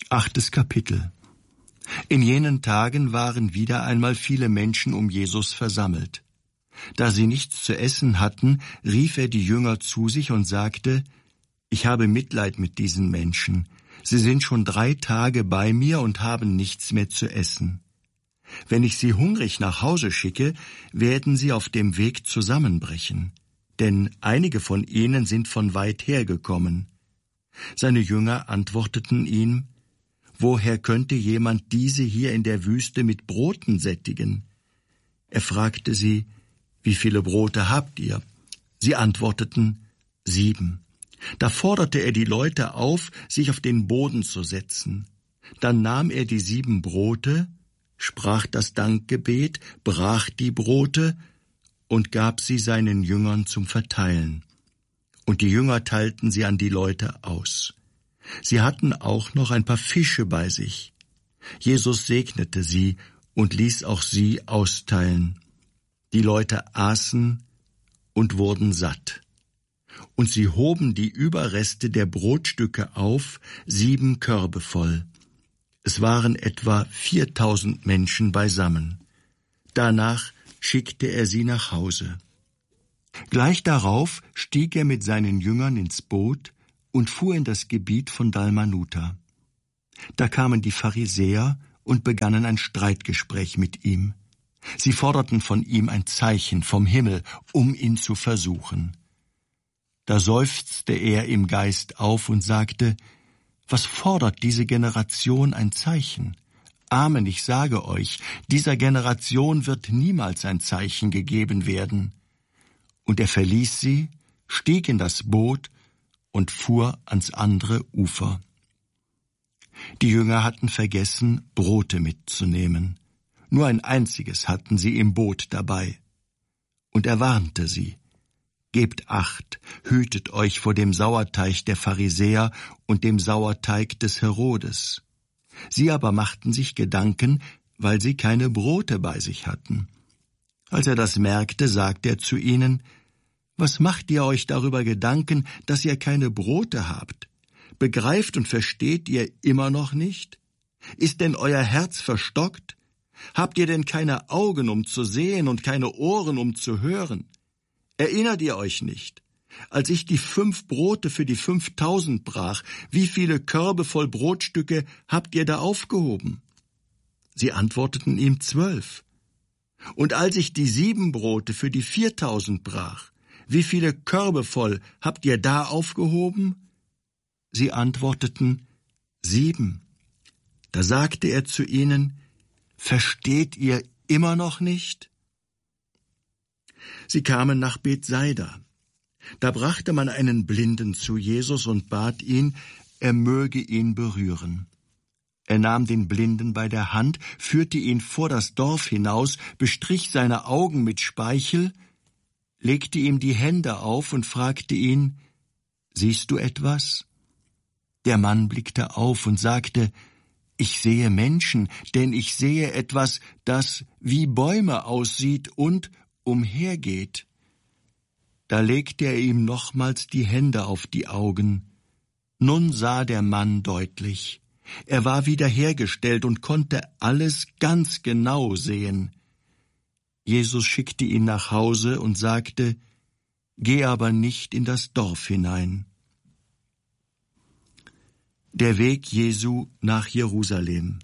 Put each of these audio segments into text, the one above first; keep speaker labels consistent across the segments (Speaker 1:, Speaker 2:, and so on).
Speaker 1: 8. Kapitel. In jenen Tagen waren wieder einmal viele Menschen um Jesus versammelt. Da sie nichts zu essen hatten, rief er die Jünger zu sich und sagte: Ich habe Mitleid mit diesen Menschen. Sie sind schon 3 Tage bei mir und haben nichts mehr zu essen. Wenn ich sie hungrig nach Hause schicke, werden sie auf dem Weg zusammenbrechen, denn einige von ihnen sind von weit her gekommen. Seine Jünger antworteten ihm: Woher könnte jemand diese hier in der Wüste mit Broten sättigen? Er fragte sie: Wie viele Brote habt ihr? Sie antworteten: 7. Da forderte er die Leute auf, sich auf den Boden zu setzen. Dann nahm er die 7 Brote, sprach das Dankgebet, brach die Brote und gab sie seinen Jüngern zum Verteilen. Und die Jünger teilten sie an die Leute aus. Sie hatten auch noch ein paar Fische bei sich. Jesus segnete sie und ließ auch sie austeilen. Die Leute aßen und wurden satt. Und sie hoben die Überreste der Brotstücke auf, 7 Körbe voll. Es waren etwa 4000 Menschen beisammen. Danach schickte er sie nach Hause. Gleich darauf stieg er mit seinen Jüngern ins Boot und fuhr in das Gebiet von Dalmanuta. Da kamen die Pharisäer und begannen ein Streitgespräch mit ihm. Sie forderten von ihm ein Zeichen vom Himmel, um ihn zu versuchen. Da seufzte er im Geist auf und sagte: Was fordert diese Generation ein Zeichen? Amen, ich sage euch, dieser Generation wird niemals ein Zeichen gegeben werden. Und er verließ sie, stieg in das Boot und fuhr ans andere Ufer. Die Jünger hatten vergessen, Brote mitzunehmen. Nur ein einziges hatten sie im Boot dabei. Und er warnte sie: Gebt Acht, hütet euch vor dem Sauerteig der Pharisäer und dem Sauerteig des Herodes. Sie aber machten sich Gedanken, weil sie keine Brote bei sich hatten. Als er das merkte, sagte er zu ihnen: Was macht ihr euch darüber Gedanken, dass ihr keine Brote habt? Begreift und versteht ihr immer noch nicht? Ist denn euer Herz verstockt? Habt ihr denn keine Augen, um zu sehen, und keine Ohren, um zu hören? Erinnert ihr euch nicht, als ich die 5 Brote für die 5000 brach, wie viele Körbe voll Brotstücke habt ihr da aufgehoben? Sie antworteten ihm: 12. Und als ich die 7 Brote für die 4000 brach, wie viele Körbe voll habt ihr da aufgehoben? Sie antworteten: 7. Da sagte er zu ihnen: Versteht ihr immer noch nicht? Sie kamen nach Bethsaida. Da brachte man einen Blinden zu Jesus und bat ihn, er möge ihn berühren. Er nahm den Blinden bei der Hand, führte ihn vor das Dorf hinaus, bestrich seine Augen mit Speichel, legte ihm die Hände auf und fragte ihn: Siehst du etwas? Der Mann blickte auf und sagte: Ich sehe Menschen, denn ich sehe etwas, das wie Bäume aussieht und umhergeht. Da legte er ihm nochmals die Hände auf die Augen. Nun sah der Mann deutlich. Er war wiederhergestellt und konnte alles ganz genau sehen. Jesus schickte ihn nach Hause und sagte: Geh aber nicht in das Dorf hinein. Der Weg Jesu nach Jerusalem.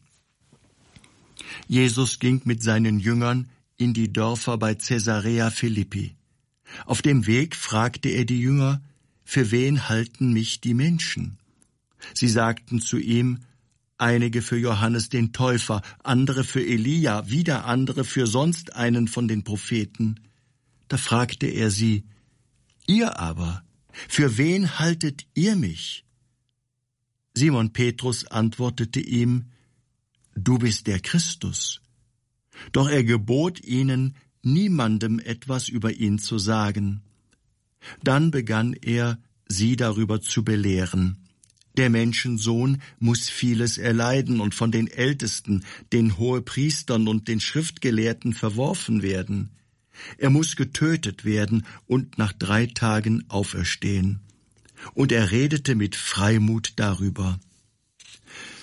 Speaker 1: Jesus ging mit seinen Jüngern in die Dörfer bei Caesarea Philippi. Auf dem Weg fragte er die Jünger: Für wen halten mich die Menschen? Sie sagten zu ihm: Einige für Johannes den Täufer, andere für Elia, wieder andere für sonst einen von den Propheten. Da fragte er sie: Ihr aber, für wen haltet ihr mich? Simon Petrus antwortete ihm: Du bist der Christus. Doch er gebot ihnen, niemandem etwas über ihn zu sagen. Dann begann er, sie darüber zu belehren. Der Menschensohn muss vieles erleiden und von den Ältesten, den Hohepriestern und den Schriftgelehrten verworfen werden. Er muss getötet werden und nach 3 Tagen auferstehen. Und er redete mit Freimut darüber.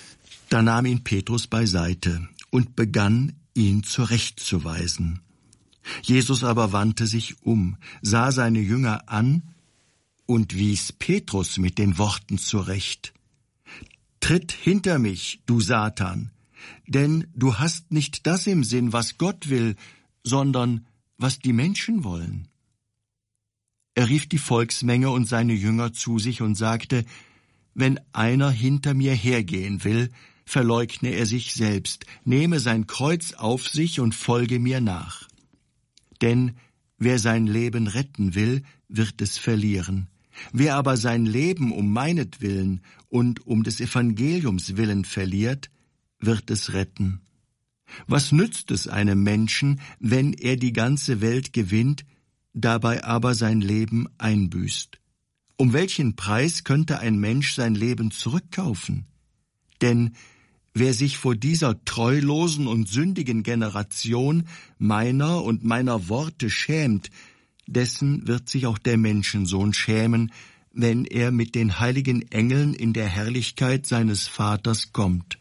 Speaker 1: Da nahm ihn Petrus beiseite und begann, ihn zurechtzuweisen. Jesus aber wandte sich um, sah seine Jünger an und wies Petrus mit den Worten zurecht: »Tritt hinter mich, du Satan, denn du hast nicht das im Sinn, was Gott will, sondern was die Menschen wollen.« Er rief die Volksmenge und seine Jünger zu sich und sagte: »Wenn einer hinter mir hergehen will, verleugne er sich selbst, nehme sein Kreuz auf sich und folge mir nach. Denn wer sein Leben retten will, wird es verlieren. Wer aber sein Leben um meinetwillen und um des Evangeliums willen verliert, wird es retten. Was nützt es einem Menschen, wenn er die ganze Welt gewinnt, dabei aber sein Leben einbüßt? Um welchen Preis könnte ein Mensch sein Leben zurückkaufen? Denn wer sich vor dieser treulosen und sündigen Generation meiner und meiner Worte schämt, dessen wird sich auch der Menschensohn schämen, wenn er mit den heiligen Engeln in der Herrlichkeit seines Vaters kommt.